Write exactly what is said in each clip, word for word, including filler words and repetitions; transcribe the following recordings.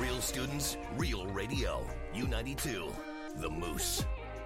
Real students, real radio. U ninety-two, The Moose.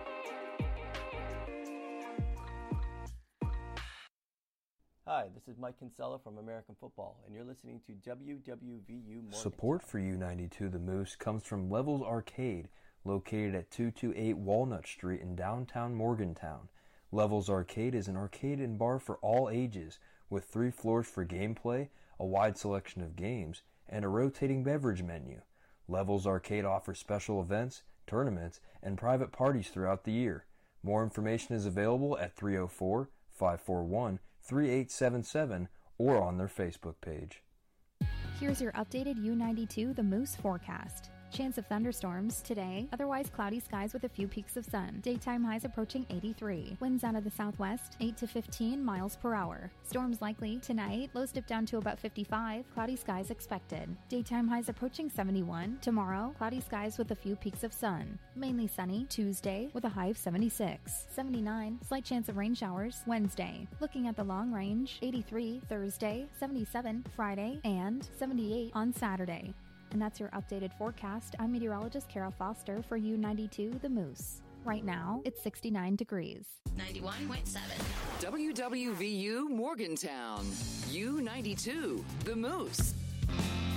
Hi, this is Mike Kinsella from American Football, and you're listening to W W V U Morgantown. Support for U ninety-two The Moose comes from Levels Arcade, located at two twenty-eight Walnut Street in downtown Morgantown. Levels Arcade is an arcade and bar for all ages, with three floors for gameplay, a wide selection of games, and a rotating beverage menu. Levels Arcade offers special events, tournaments, and private parties throughout the year. More information is available at three oh four, five four one, three eight seven seven or on their Facebook page. Here's your updated U ninety-two The Moose forecast. Chance of thunderstorms today, otherwise cloudy skies with a few peaks of sun. Daytime highs approaching eighty-three. Winds out of the southwest, eight to fifteen miles per hour. Storms likely tonight, lows dip down to about fifty-five. Cloudy skies expected. Daytime highs approaching seventy-one. Tomorrow, cloudy skies with a few peaks of sun. Mainly sunny Tuesday with a high of seventy-six. seventy-nine, slight chance of rain showers Wednesday. Looking at the long range, eighty-three Thursday, seventy-seven Friday, and seventy-eight on Saturday. And that's your updated forecast. I'm meteorologist Kara Foster for U ninety-two The Moose. Right now, it's sixty-nine degrees. ninety-one point seven. W W V U Morgantown. U ninety-two The Moose.